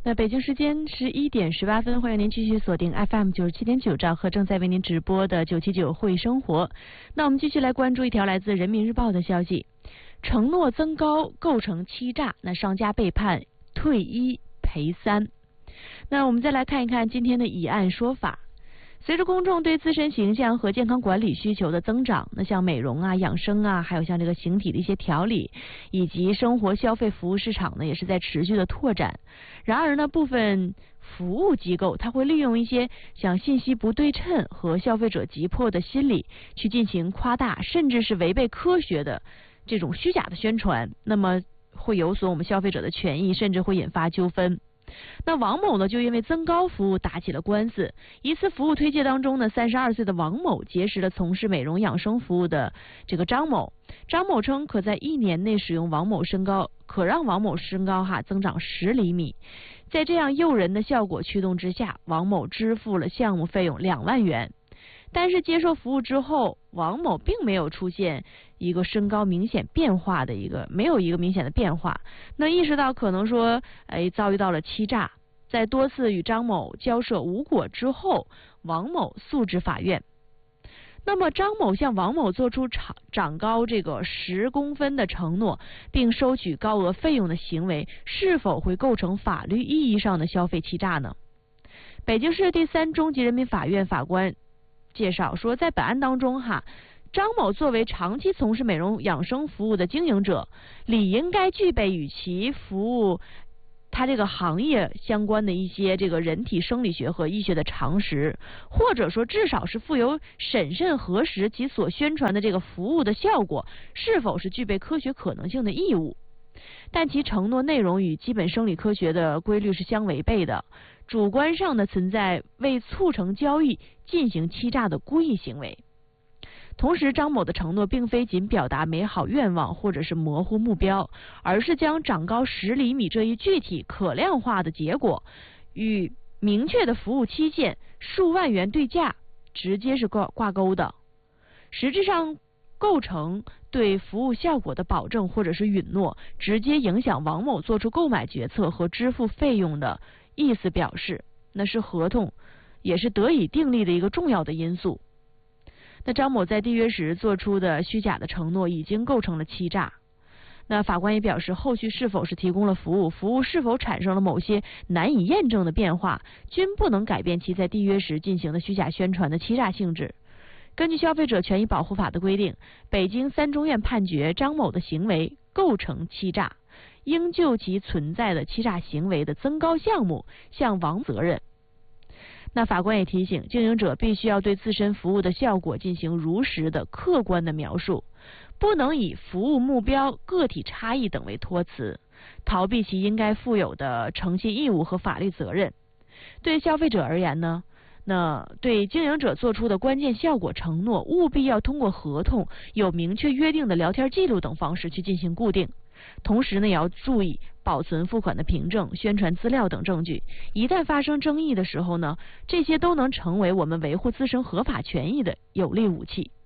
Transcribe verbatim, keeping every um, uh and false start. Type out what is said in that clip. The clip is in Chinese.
那北京时间十一点十八分，欢迎您继续锁定 F M 九十七点九兆赫，正在为您直播的九七九会生活。那我们继续来关注一条来自人民日报的消息：承诺增高构成欺诈，那商家被判退一赔三。那我们再来看一看今天的以案说法。随着公众对自身形象和健康管理需求的增长，那像美容啊、养生啊，还有像这个形体的一些调理，以及生活消费服务市场呢，也是在持续的拓展。然而呢，部分服务机构它会利用一些像信息不对称和消费者急迫的心理，去进行夸大甚至是违背科学的这种虚假的宣传，那么会有损我们消费者的权益，甚至会引发纠纷。那王某呢，就因为增高服务打起了官司。一次服务推介当中呢，三十二岁的王某结识了从事美容养生服务的这个张某。张某称可在一年内使用王某身高，可让王某身高哈增长十厘米。在这样诱人的效果驱动之下，王某支付了项目费用两万元。但是接受服务之后，王某并没有出现一个身高明显变化的一个没有一个明显的变化。那意识到可能说，哎，遭遇到了欺诈，在多次与张某交涉无果之后，王某诉至法院。那么张某向王某做出长长高这个十公分的承诺，并收取高额费用的行为，是否会构成法律意义上的消费欺诈呢？北京市第三中级人民法院法官介绍说，在本案当中哈，张某作为长期从事美容养生服务的经营者，理应该具备与其服务他这个行业相关的一些这个人体生理学和医学的常识，或者说至少是负有审慎核实其所宣传的这个服务的效果是否是具备科学可能性的义务。但其承诺内容与基本生理科学的规律是相违背的，主观上呢存在为促成交易进行欺诈的故意行为。同时，张某的承诺并非仅表达美好愿望或者是模糊目标，而是将长高十厘米这一具体可量化的结果与明确的服务期限数万元对价直接是挂挂钩的，实质上构成对服务效果的保证或者是允诺，直接影响王某做出购买决策和支付费用的意思表示，那是合同也是得以订立的一个重要的因素。那张某在缔约时做出的虚假的承诺已经构成了欺诈。那法官也表示，后续是否是提供了服务，服务是否产生了某些难以验证的变化，均不能改变其在缔约时进行的虚假宣传的欺诈性质。根据消费者权益保护法的规定，北京三中院判决张某的行为构成欺诈，应就其存在的欺诈行为的增高项目向王责任。那法官也提醒，经营者必须要对自身服务的效果进行如实的客观的描述，不能以服务目标、个体差异等为托词，逃避其应该负有的诚信义务和法律责任。对消费者而言呢，那对经营者做出的关键效果承诺，务必要通过合同、有明确约定的聊天记录等方式去进行固定。同时呢，也要注意保存付款的凭证、宣传资料等证据。一旦发生争议的时候呢，这些都能成为我们维护自身合法权益的有力武器。